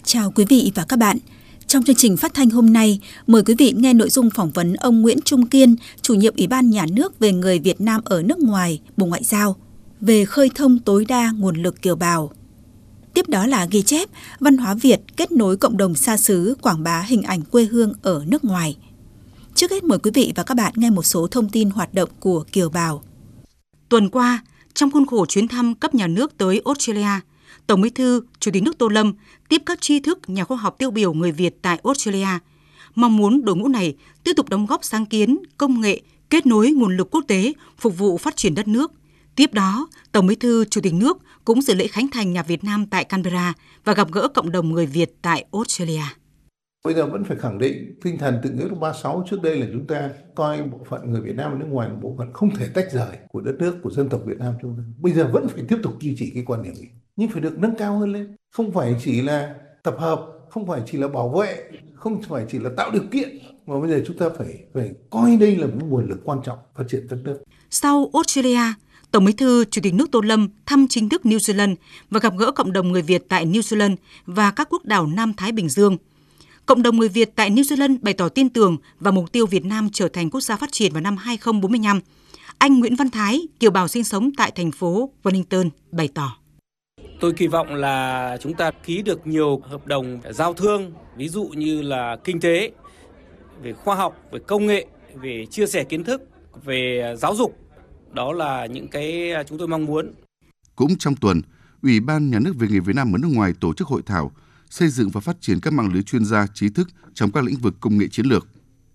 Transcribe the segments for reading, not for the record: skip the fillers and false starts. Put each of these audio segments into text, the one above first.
Chào quý vị và các bạn. Trong chương trình phát thanh hôm nay, mời quý vị nghe nội dung phỏng vấn ông Nguyễn Trung Kiên, chủ nhiệm Ủy ban Nhà nước về người Việt Nam ở nước ngoài, Bộ Ngoại giao, về khơi thông tối đa nguồn lực kiều bào. Tiếp đó là ghi chép văn hóa Việt kết nối cộng đồng xa xứ, quảng bá hình ảnh quê hương ở nước ngoài. Trước hết mời quý vị và các bạn nghe một số thông tin hoạt động của kiều bào. Tuần qua, trong khuôn khổ chuyến thăm cấp nhà nước tới Australia, Tổng Bí thư, Chủ tịch nước Tô Lâm tiếp các tri thức nhà khoa học tiêu biểu người Việt tại Australia, mong muốn đội ngũ này tiếp tục đóng góp sáng kiến, công nghệ, kết nối nguồn lực quốc tế phục vụ phát triển đất nước. Tiếp đó, Tổng Bí thư, Chủ tịch nước cũng dự lễ khánh thành nhà Việt Nam tại Canberra và gặp gỡ cộng đồng người Việt tại Australia. Bây giờ vẫn phải khẳng định tinh thần tự nghĩa lúc 36 trước đây là chúng ta coi bộ phận người Việt Nam ở nước ngoài là bộ phận không thể tách rời của đất nước, của dân tộc Việt Nam chúng ta. Bây giờ vẫn phải tiếp tục duy trì cái quan điểm ấy, nhưng phải được nâng cao hơn lên. Không phải chỉ là tập hợp, không phải chỉ là bảo vệ, không phải chỉ là tạo điều kiện, mà bây giờ chúng ta phải coi đây là một nguồn lực quan trọng phát triển đất nước. Sau Australia, Tổng Bí thư, Chủ tịch nước Tô Lâm thăm chính thức New Zealand và gặp gỡ cộng đồng người Việt tại New Zealand và các quốc đảo Nam Thái Bình Dương. Cộng đồng người Việt tại New Zealand bày tỏ tin tưởng vào mục tiêu Việt Nam trở thành quốc gia phát triển vào năm 2045. Anh Nguyễn Văn Thái, kiều bào sinh sống tại thành phố Wellington, bày tỏ. Tôi kỳ vọng là chúng ta ký được nhiều hợp đồng giao thương, ví dụ như là kinh tế, về khoa học, về công nghệ, về chia sẻ kiến thức, về giáo dục. Đó là những cái chúng tôi mong muốn. Cũng trong tuần, Ủy ban Nhà nước về người Việt Nam ở nước ngoài tổ chức hội thảo xây dựng và phát triển các mạng lưới chuyên gia trí thức trong các lĩnh vực công nghệ chiến lược.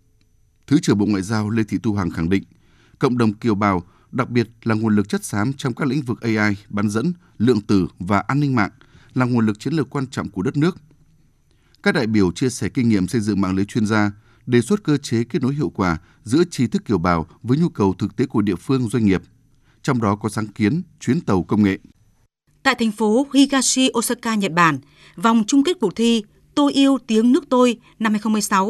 Thứ trưởng Bộ Ngoại giao Lê Thị Thu Hằng khẳng định, cộng đồng kiều bào, đặc biệt là nguồn lực chất xám trong các lĩnh vực AI, bán dẫn, lượng tử và an ninh mạng là nguồn lực chiến lược quan trọng của đất nước. Các đại biểu chia sẻ kinh nghiệm xây dựng mạng lưới chuyên gia, đề xuất cơ chế kết nối hiệu quả giữa trí thức kiều bào với nhu cầu thực tế của địa phương doanh nghiệp, trong đó có sáng kiến chuyến tàu công nghệ. Tại thành phố Higashi, Osaka, Nhật Bản, vòng chung kết cuộc thi Tôi yêu tiếng nước tôi năm 2016